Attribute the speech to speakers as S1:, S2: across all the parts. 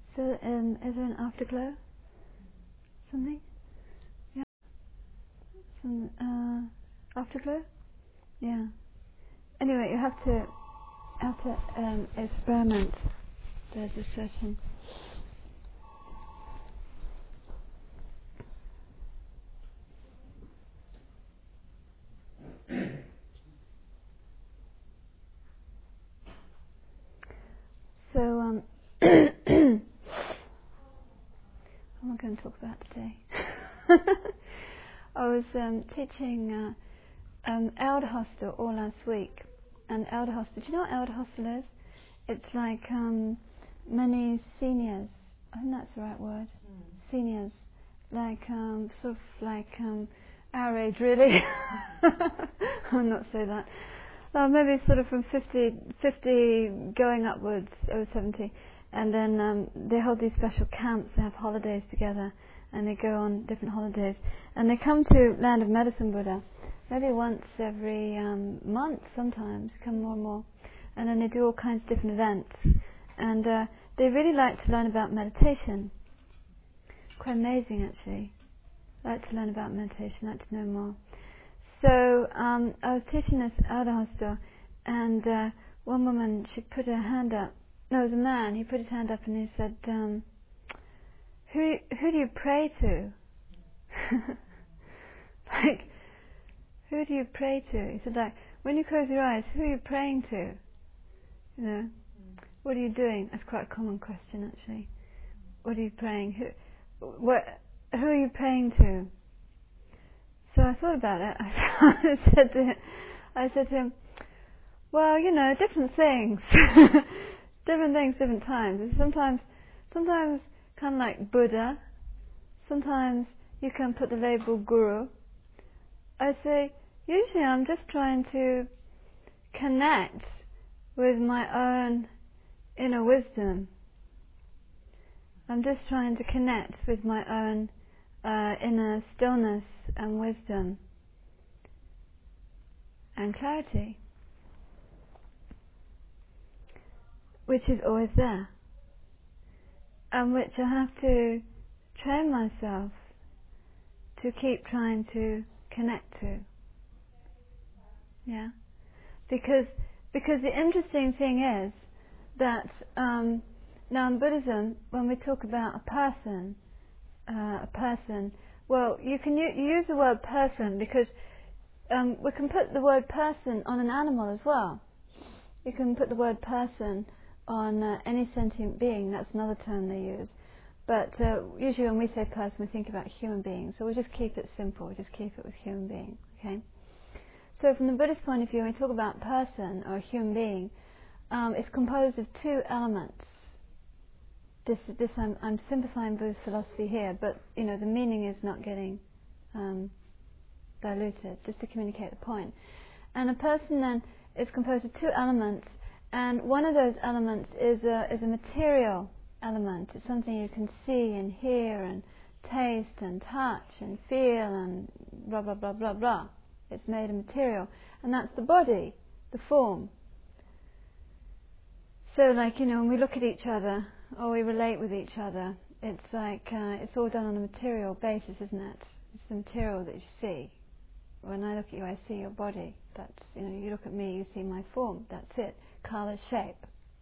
S1: So, is there an afterglow? Something? Yeah. Some afterglow? Yeah. Anyway, you have to experiment. There's a certain. So, what am I going to talk about today? I was teaching Elder Hostel all last week. And Elder Hostel, do you know what Elder Hostel is? It's like many seniors. I think that's the right word. Seniors, like sort of like our age, really. I'll not say that. Maybe sort of from 50 going upwards, over 70, and then they hold these special camps. They have holidays together, and they go on different holidays, and they come to Land of Medicine Buddha, maybe once every month. Sometimes come more and more, and then they do all kinds of different events, and they really like to learn about meditation. Quite amazing, actually. Like to learn about meditation, like to know more. So I was teaching this Elder Hostel, and one woman, she put her hand up. No, it was a man. He put his hand up and he said, "Who do you pray to?" Like, who do you pray to? He said, like, when you close your eyes, who are you praying to? You know, what are you doing? That's quite a common question, actually. What are you praying? Who are you praying to? So I thought about it. I said to him, well, you know, different things. Different things, different times. Sometimes kind of like Buddha. Sometimes you can put the label Guru. I say, usually I'm just trying to connect with my own inner wisdom. I'm just trying to connect with my own inner stillness and wisdom and clarity, which is always there, and which I have to train myself to keep trying to connect to. Yeah, because the interesting thing is that now in Buddhism, when we talk about a person, well, you can use the word person because we can put the word person on an animal as well. You can put the word person on any sentient being. That's another term they use. But usually when we say person, we think about human beings. So we'll just keep it simple. We'll just keep it with human being. Okay. So from the Buddhist point of view, when we talk about person or human being, it's composed of two elements. I'm simplifying Buddhist philosophy here, but you know the meaning is not getting diluted, just to communicate the point. And a person then is composed of two elements, and one of those elements is a material element. It's something you can see and hear and taste and touch and feel and blah blah blah blah blah. It's made of material, and that's the body, the form. So, like, you know, when we look at each other or we relate with each other, it's like it's all done on a material basis, isn't it? It's the material that you see. When I look at you, I see your body. That's, you know, you look at me, you see my form. That's it. Colour, shape,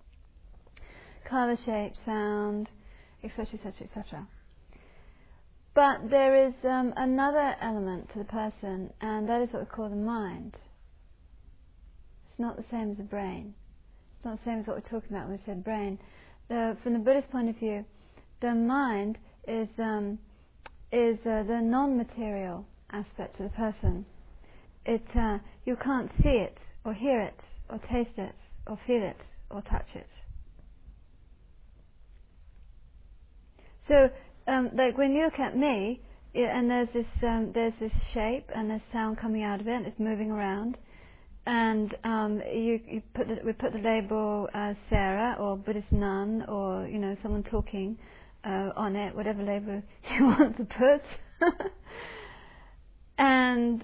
S1: sound, etc., etc., etc. But there is another element to the person, and that is what we call the mind. It's not the same as the brain. It's not the same as what we're talking about when we said brain. From the Buddhist point of view, the mind is the non-material aspect of the person. You can't see it, or hear it, or taste it, or feel it, or touch it. So, like when you look at me, and there's this shape, and there's sound coming out of it, and it's moving around. And we put the label Sarah or Buddhist nun or, you know, someone talking on it, whatever label you want to put. and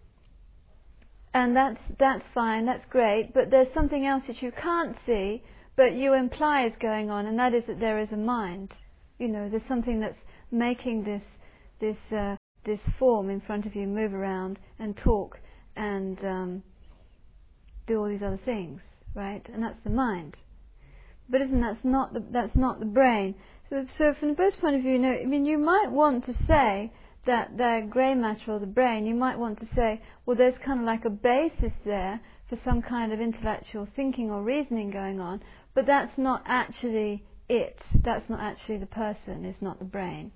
S1: that's fine, that's great. But there's something else that you can't see, but you imply is going on, and that is that there is a mind. There's something that's making this form in front of you move around and talk and do all these other things, right? And that's the mind. Buddhism, that's not the brain. So from the Buddhist point of view, you might want to say that the grey matter or the brain, you might want to say, well, there's kind of like a basis there for some kind of intellectual thinking or reasoning going on, but that's not actually it. That's not actually the person. It's not the brain.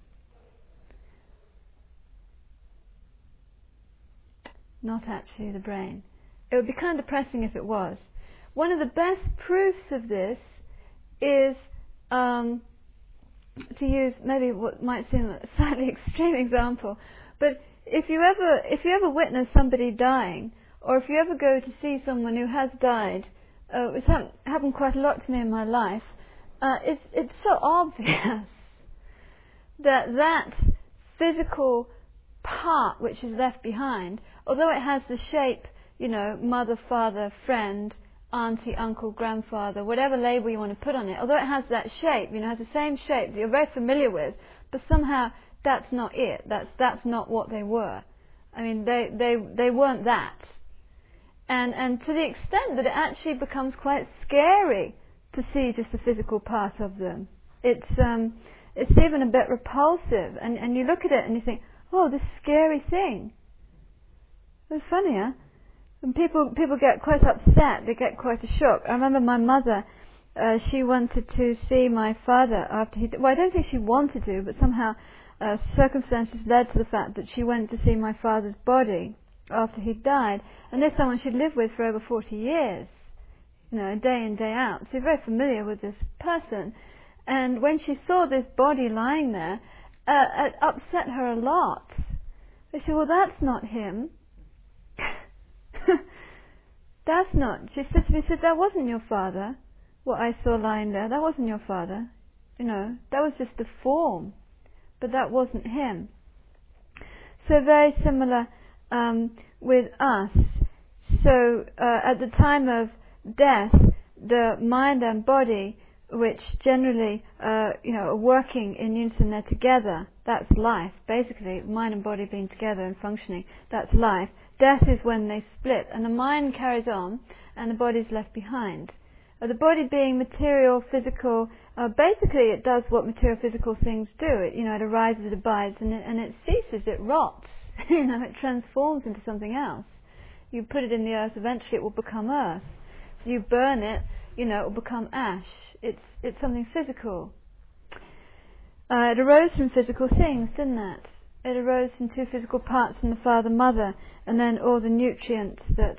S1: Not actually the brain. It would be kind of depressing if it was. One of the best proofs of this is to use maybe what might seem a slightly extreme example, but if you ever witness somebody dying, or if you ever go to see someone who has died, it's happened quite a lot to me in my life. It's so obvious that physical part which is left behind, although it has the shape, mother, father, friend, auntie, uncle, grandfather, whatever label you want to put on it, although it has that shape, has the same shape that you're very familiar with, but somehow that's not it. That's not what they were. I mean, they weren't that. And to the extent that it actually becomes quite scary to see just the physical part of them. It's even a bit repulsive, and you look at it and you think, oh, this scary thing. It's funny, huh? And people get quite upset, they get quite a shock. I remember my mother, she wanted to see my father after I don't think she wanted to, but somehow circumstances led to the fact that she went to see my father's body after he'd died. And there's someone she'd lived with for over 40 years, day in, day out. So you're very familiar with this person. And when she saw this body lying there, it upset her a lot. They said, well, that's not him. That's not. She said to me, that wasn't your father. What I saw lying there, that wasn't your father. That was just the form, but that wasn't him. So very similar with us. So at the time of death, the mind and body, which generally are working in unison, they're together. That's life, basically. Mind and body being together and functioning. That's life. Death is when they split, and the mind carries on, and the body's left behind. The body being material, physical, basically it does what material, physical things do. It arises, it abides, and it ceases, it rots. It transforms into something else. You put it in the earth, eventually it will become earth. You burn it, it will become ash. It's something physical. It arose from physical things, didn't it? It arose from two physical parts from the father, mother, and then all the nutrients that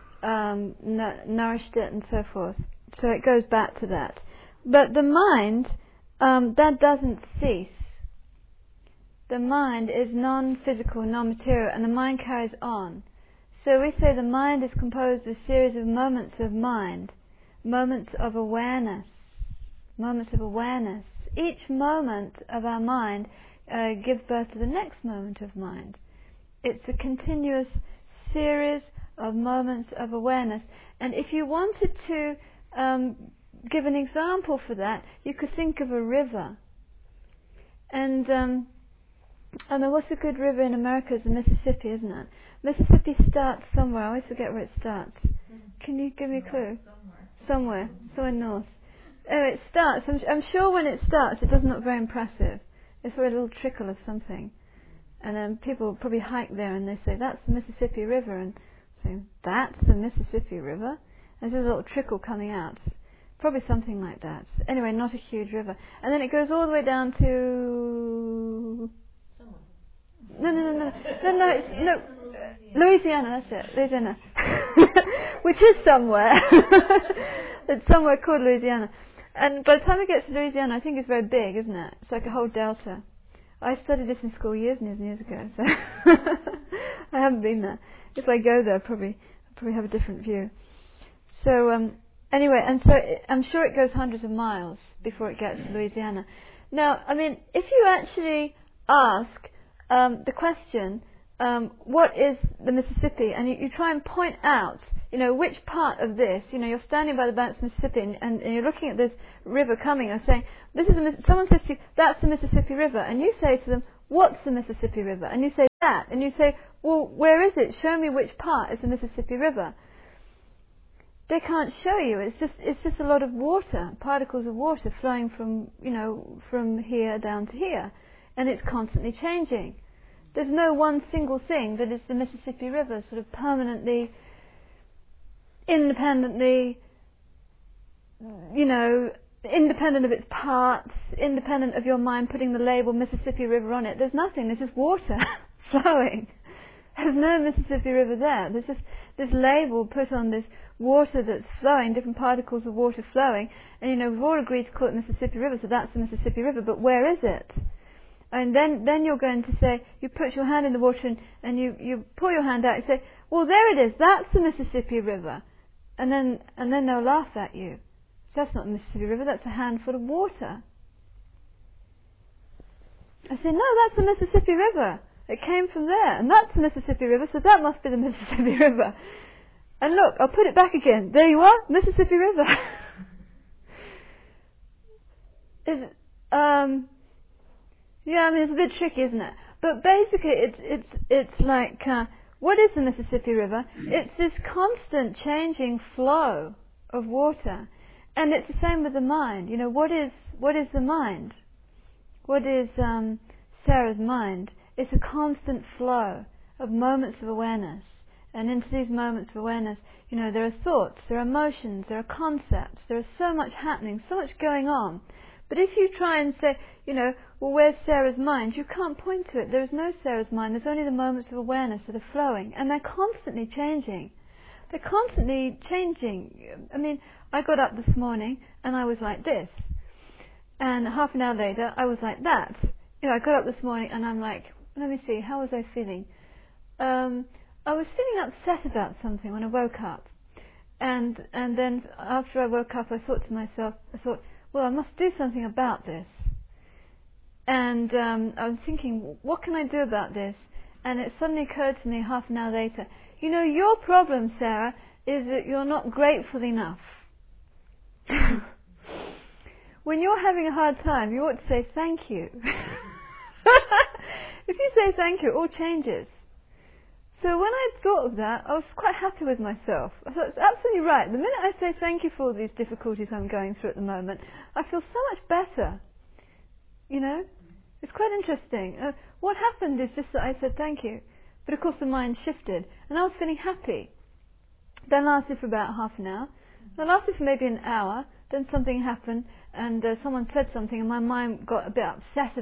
S1: nourished it and so forth. So it goes back to that. But the mind, that doesn't cease. The mind is non-physical, non-material, and the mind carries on. So we say the mind is composed of a series of moments of mind, moments of awareness, moments of awareness. Each moment of our mind gives birth to the next moment of mind. It's a continuous series of moments of awareness. And if you wanted to give an example for that, you could think of a river. And I know what's a good river in America is the Mississippi, isn't it? Mississippi starts somewhere. I always forget where it starts. Can you give me a clue? Somewhere north. Oh, it starts. I'm sure when it starts, it doesn't look very impressive. It's for a little trickle of something. And then people probably hike there and they say, that's the Mississippi River. And say, that's the Mississippi River? And there's a little trickle coming out. Probably something like that. Anyway, not a huge river. And then it goes all the way down to... No, Louisiana, that's it. Louisiana. Which is somewhere. It's somewhere called Louisiana. And by the time it gets to Louisiana, I think it's very big, isn't it? It's like a whole delta. I studied this in school years and years and years ago, so I haven't been there. If I go there, I'll probably have a different view. So anyway, and so I'm sure it goes hundreds of miles before it gets to Louisiana. Now, I mean, if you actually ask the question, what is the Mississippi, and you try and point out which part of this, you're standing by the banks of Mississippi and you're looking at this river coming and saying, someone says to you, that's the Mississippi River, and you say to them, what's the Mississippi River? And you say that, and you say, well, where is it? Show me which part is the Mississippi River. They can't show you. It's just a lot of water, particles of water flowing from here down to here, and it's constantly changing. There's no one single thing that is the Mississippi River, sort of permanently, independently, independent of its parts, independent of your mind putting the label Mississippi River on it. There's nothing. There's just water flowing. There's no Mississippi River there. There's just this label put on this water that's flowing, different particles of water flowing, and we've all agreed to call it Mississippi River, so that's the Mississippi River, but where is it? And then you're going to say, you put your hand in the water and you pull your hand out and say, well, there it is, that's the Mississippi River. And then they'll laugh at you. That's not the Mississippi River, that's a handful of water. I say, no, that's the Mississippi River. It came from there, and that's the Mississippi River, so that must be the Mississippi River. And look, I'll put it back again. There you are, Mississippi River. It's a bit tricky, isn't it? But basically, it's like, what is the Mississippi River? It's this constant changing flow of water, and it's the same with the mind. What is the mind? What is Sarah's mind? It's a constant flow of moments of awareness. And into these moments of awareness, there are thoughts, there are emotions, there are concepts, there is so much happening, so much going on. But if you try and say, well, where's Sarah's mind? You can't point to it. There is no Sarah's mind. There's only the moments of awareness that are flowing. And they're constantly changing. They're constantly changing. I mean, I got up this morning and I was like this. And half an hour later, I was like that. I got up this morning and I'm like, let me see, how was I feeling? I was feeling upset about something when I woke up. And then after I woke up, I thought to myself, well, I must do something about this. And I was thinking, what can I do about this? And it suddenly occurred to me half an hour later, your problem, Sarah, is that you're not grateful enough. When you're having a hard time, you ought to say thank you. If you say thank you, it all changes. So when I thought of that, I was quite happy with myself. I thought, it's absolutely right. The minute I say thank you for all these difficulties I'm going through at the moment, I feel so much better. It's quite interesting. What happened is just that I said thank you. But of course the mind shifted, and I was feeling happy. That lasted for about half an hour. That lasted for maybe an hour. Then something happened, and someone said something, and my mind got a bit upset,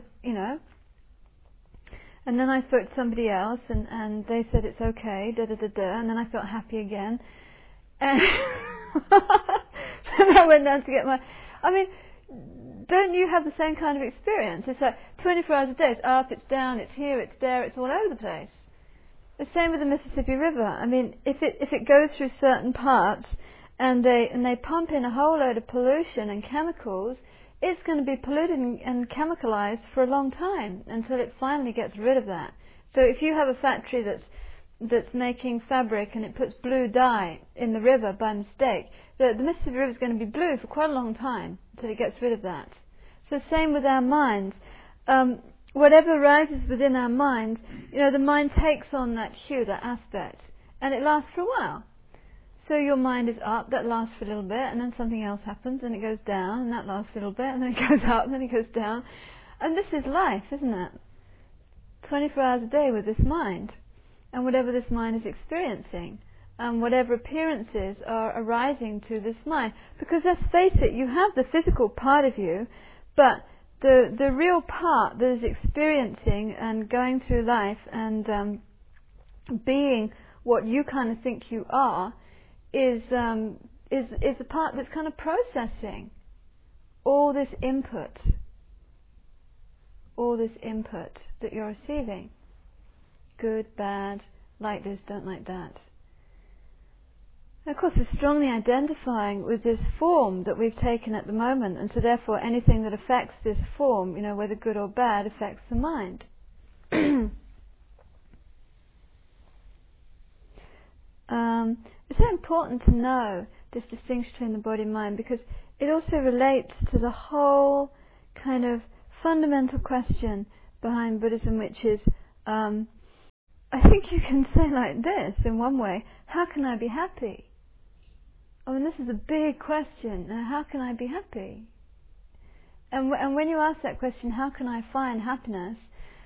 S1: And then I spoke to somebody else, and they said it's okay, and then I felt happy again. And then I went down to get don't you have the same kind of experience? It's like 24 hours a day, it's up, it's down, it's here, it's there, it's all over the place. The same with the Mississippi River. If it goes through certain parts, and they pump in a whole load of pollution and chemicals, it's going to be polluted and chemicalized for a long time until it finally gets rid of that. So if you have a factory that's making fabric and it puts blue dye in the river by mistake, the Mississippi River is going to be blue for quite a long time until it gets rid of that. So same with our minds. Whatever arises within our minds, the mind takes on that hue, that aspect, and it lasts for a while. So your mind is up, that lasts for a little bit, and then something else happens, and it goes down, and that lasts for a little bit, and then it goes up, and then it goes down. And this is life, isn't it? 24 hours a day with this mind, and whatever this mind is experiencing, and whatever appearances are arising to this mind. Because let's face it, you have the physical part of you, but the real part that is experiencing and going through life and being what you kind of think you are, is the part that's kind of processing all this input that you're receiving. Good, bad, like this, don't like that. And of course, we're strongly identifying with this form that we've taken at the moment, and so therefore anything that affects this form, whether good or bad, affects the mind. It's so important to know this distinction between the body and mind, because it also relates to the whole kind of fundamental question behind Buddhism, which is, I think you can say like this in one way: how can I be happy? I mean, this is a big question. How can I be happy? And when you ask that question, how can I find happiness?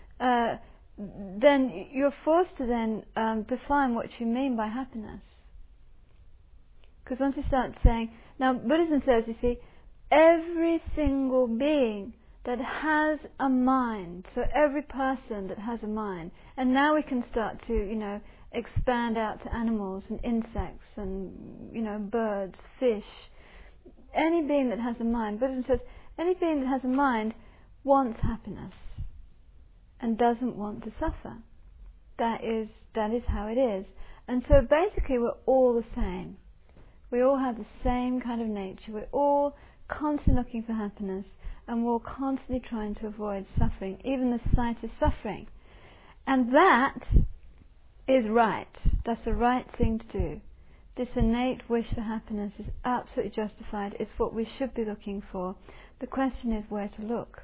S1: Then you're forced to then define what you mean by happiness. Because once you start saying, now Buddhism says, you see, every single being that has a mind, so every person that has a mind, and now we can start to, expand out to animals and insects and, birds, fish, any being that has a mind. Buddhism says, any being that has a mind wants happiness and doesn't want to suffer. That is how it is. And so basically we're all the same. We all have the same kind of nature. We're all constantly looking for happiness, and we're all constantly trying to avoid suffering, even the slightest suffering. And that is right. That's the right thing to do. This innate wish for happiness is absolutely justified. It's what we should be looking for. The question is where to look.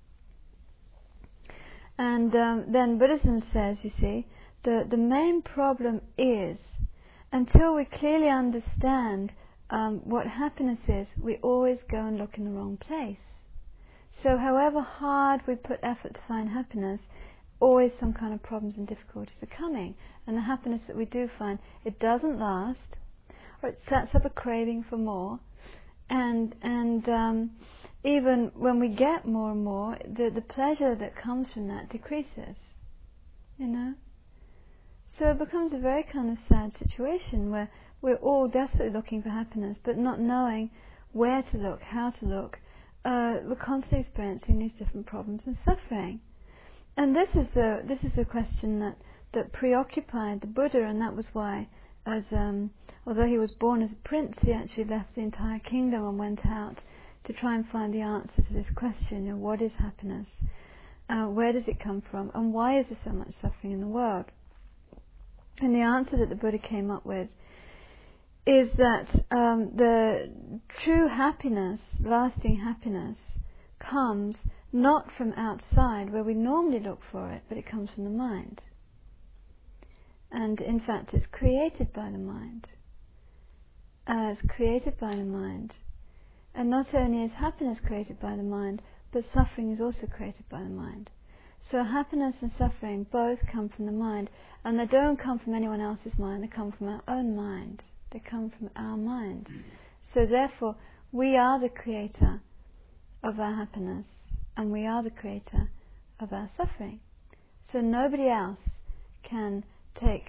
S1: And then Buddhism says, you see, the main problem is, until we clearly understand what happiness is, we always go and look in the wrong place. So however hard we put effort to find happiness, always some kind of problems and difficulties are coming. And the happiness that we do find, it doesn't last, or it sets up a craving for more. And even when we get more and more, the pleasure that comes from that decreases. So it becomes a very kind of sad situation where we're all desperately looking for happiness, but not knowing where to look, how to look. We're constantly experiencing these different problems and suffering. And this is the question that preoccupied the Buddha, and that was why, although he was born as a prince, he actually left the entire kingdom and went out to try and find the answer to this question: what is happiness? Where does it come from? And why is there so much suffering in the world? And the answer that the Buddha came up with is that the true happiness, lasting happiness, comes not from outside where we normally look for it, but it comes from the mind. And in fact it's created by the mind. It's created by the mind. And not only is happiness created by the mind, but suffering is also created by the mind. So happiness and suffering both come from the mind, and they don't come from anyone else's mind, they come from our own mind. They come from our mind. So therefore, we are the creator of our happiness, and we are the creator of our suffering. So nobody else can take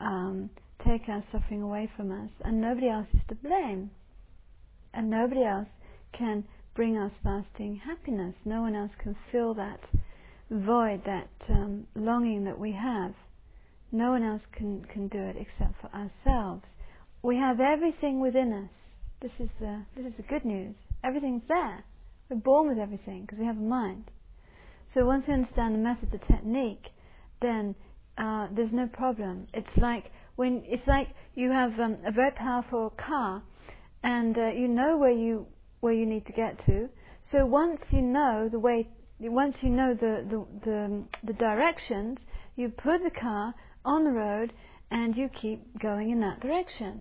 S1: our suffering away from us, and nobody else is to blame. And nobody else can bring us lasting happiness. No one else can fill that void, that longing that we have. No one else can do it except for ourselves. We have everything within us. This is the good news. Everything's there. We're born with everything because we have a mind. So once we understand the method, the technique, then there's no problem. It's like you have a very powerful car, and you know where you need to get to. So once you know the way, once you know the directions, you put the car on the road and you keep going in that direction.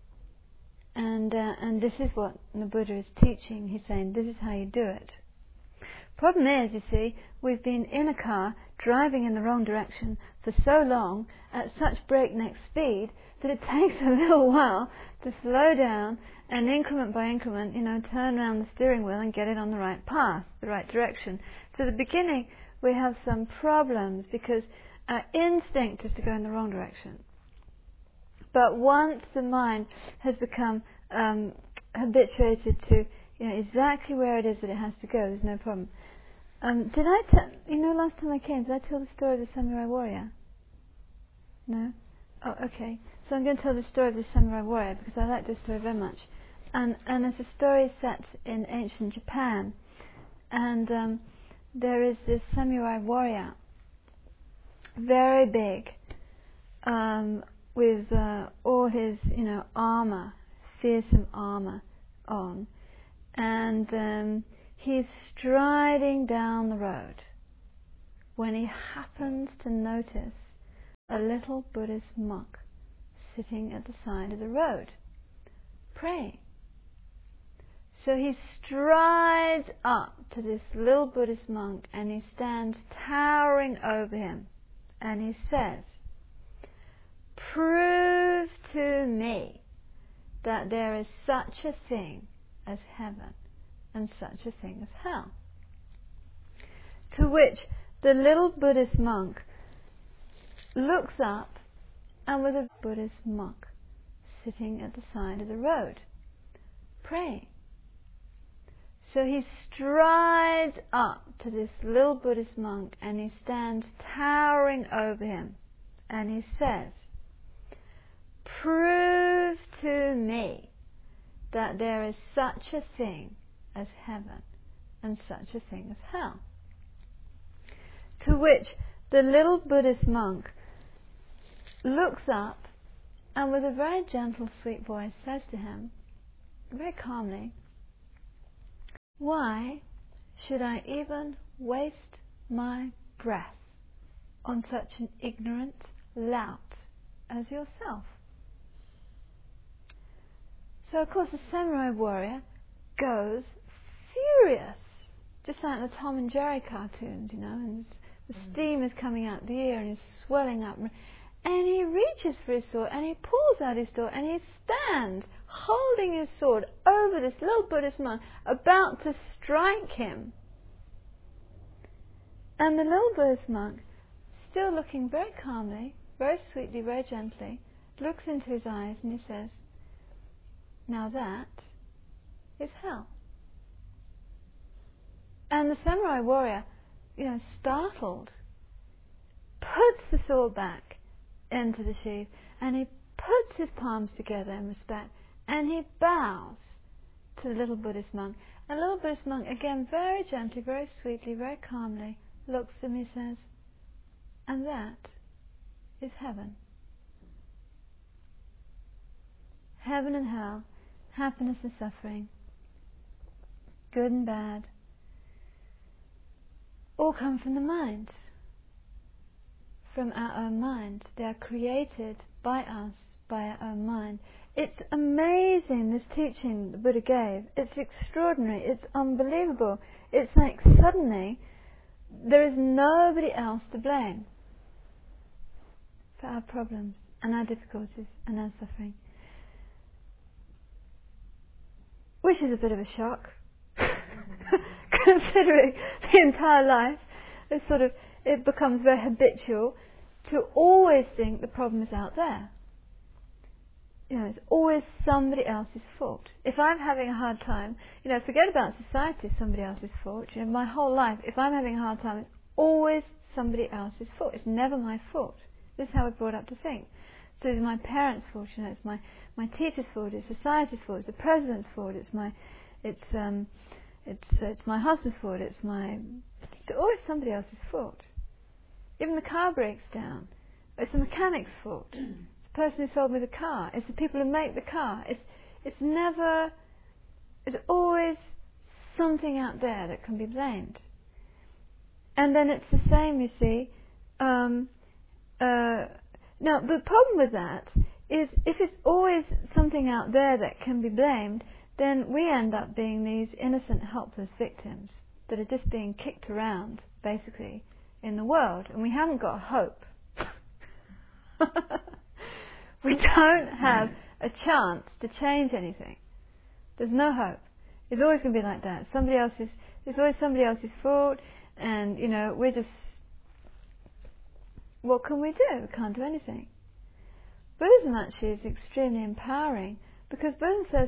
S1: And this is what the Buddha is teaching. He's saying this is how you do it. Problem is, you see, we've been in a car driving in the wrong direction for so long at such breakneck speed that it takes a little while to slow down and increment by increment, turn around the steering wheel and get it on the right path, the right direction. So at the beginning we have some problems because our instinct is to go in the wrong direction. But once the mind has become habituated to exactly where it is that it has to go, there's no problem. Did I tell, last time I came, did I tell the story of the samurai warrior? No? Oh, okay. So I'm going to tell the story of the samurai warrior because I like this story very much. And it's a story set in ancient Japan. And there is this samurai warrior, very big, with all his, armour, fearsome armour on, and he's striding down the road when he happens to notice a little Buddhist monk sitting at the side of the road, praying. So he strides up to this little Buddhist monk and he stands towering over him and he says, "Prove to me that there is such a thing as heaven and such a thing as hell." To which the little Buddhist monk looks up, and with a Buddhist monk sitting at the side of the road, praying. So he strides up to this little Buddhist monk and he stands towering over him and he says, "Prove to me that there is such a thing as heaven and such a thing as hell." To which the little Buddhist monk looks up and with a very gentle, sweet voice says to him, very calmly, "Why should I even waste my breath on such an ignorant lout as yourself?" So of course the samurai warrior goes furious, just like the Tom and Jerry cartoons, and the steam is coming out the ear and he's swelling up, and he reaches for his sword and he pulls out his sword and he stands holding his sword over this little Buddhist monk about to strike him. And the little Buddhist monk, still looking very calmly, very sweetly, very gently, looks into his eyes and he says, "Now that is hell." And the samurai warrior, startled, puts the sword back into the sheath and he puts his palms together in respect and he bows to the little Buddhist monk. And the little Buddhist monk, again very gently, very sweetly, very calmly, looks at him and says, "And that is heaven." Heaven and hell, happiness and suffering, good and bad, all come from the mind, from our own mind. They are created by us, by our own mind. It's amazing, this teaching the Buddha gave. It's extraordinary. It's unbelievable. It's like suddenly there is nobody else to blame for our problems and our difficulties and our suffering. Which is a bit of a shock, considering the entire life it becomes very habitual to always think the problem is out there. It's always somebody else's fault. If I'm having a hard time, forget about society, it's somebody else's fault. My whole life, if I'm having a hard time, it's always somebody else's fault. It's never my fault. This is how we're brought up to think. So it's my parents' fault, it's my teacher's fault, it's society's fault, it's the president's fault, it's my husband's fault, it's always somebody else's fault. Even the car breaks down, it's the mechanic's fault. It's the person who sold me the car. It's the people who make the car. It's always something out there that can be blamed. And then it's the same, you see. Now, the problem with that is if it's always something out there that can be blamed, then we end up being these innocent, helpless victims that are just being kicked around, basically, in the world. And we haven't got hope. We don't have a chance to change anything. There's no hope. It's always going to be like that. It's always somebody else's fault, and, we're just... What can we do? We can't do anything. Buddhism actually is extremely empowering, because Buddhism says,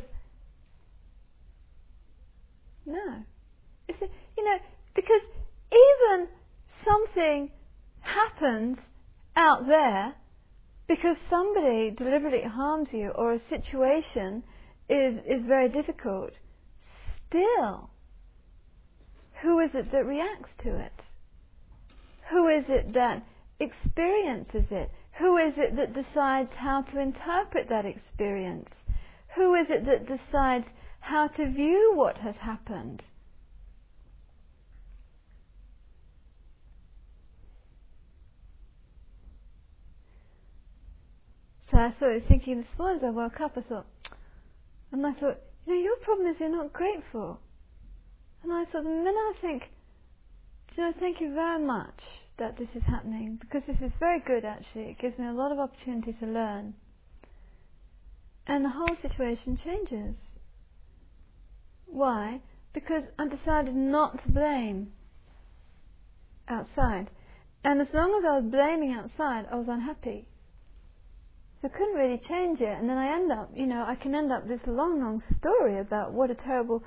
S1: no. Because even something happens out there because somebody deliberately harms you, or a situation is very difficult, still, who is it that reacts to it? Who is it that experiences it? Who is it that decides how to interpret that experience? Who is it that decides how to view what has happened? So I was thinking this morning as I woke up, I thought, your problem is you're not grateful. And I thought, the minute I think, thank you very much that this is happening, because this is very good actually. It gives me a lot of opportunity to learn. And the whole situation changes. Why? Because I decided not to blame outside. And as long as I was blaming outside, I was unhappy. So I couldn't really change it. And then I can end up this long story about what a terrible,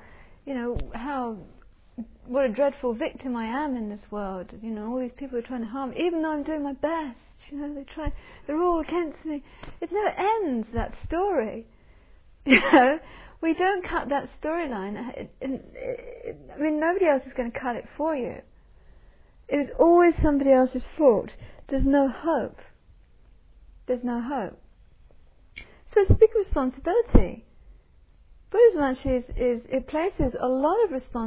S1: what a dreadful victim I am in this world. All these people are trying to harm me, even though I'm doing my best. They're all against me. It never ends, that story. We don't cut that storyline. Nobody else is going to cut it for you. It is always somebody else's fault. There's no hope. There's no hope. So it's a big responsibility. Buddhism actually it places a lot of responsibility